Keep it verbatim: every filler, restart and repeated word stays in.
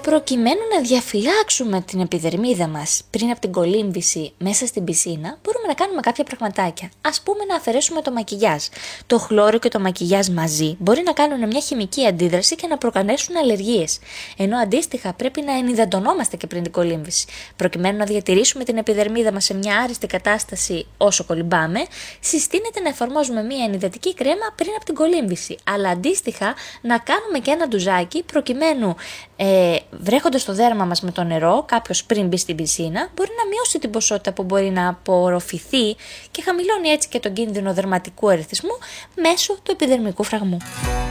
Προκειμένου να διαφυλάξουμε την επιδερμίδα μας πριν από την κολύμβηση μέσα στην πισίνα, μπορούμε να κάνουμε κάποια πραγματάκια. Ας πούμε να αφαιρέσουμε το μακιγιάζ. Το χλώρο και το μακιγιάζ μαζί μπορεί να κάνουν μια χημική αντίδραση και να προκαλέσουν αλλεργίες. Ενώ αντίστοιχα πρέπει να ενυδατωνόμαστε και πριν την κολύμβηση. Προκειμένου να διατηρήσουμε την επιδερμίδα μας σε μια άριστη κατάσταση όσο κολυμπάμε, συστήνεται να εφαρμόζουμε μια ενυδατική κρέμα πριν από την κολύμβηση. Αλλά αντίστοιχα να κάνουμε και ένα ντουζάκι προκειμένου. Ε, βρέχοντας το δέρμα μας με το νερό, κάποιος πριν μπει στην πισίνα, μπορεί να μειώσει την ποσότητα που μπορεί να απορροφηθεί και χαμηλώνει έτσι και τον κίνδυνο δερματικού ερεθισμού μέσω του επιδερμικού φραγμού.